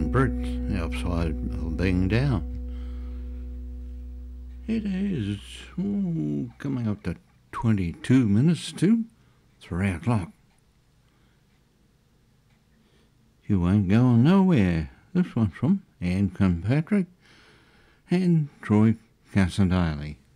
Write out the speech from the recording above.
temperature outside of being down. It is coming up to 22 minutes to 3 o'clock. You ain't going nowhere. This one's from Anne Kirkpatrick and Troy Cassadaly.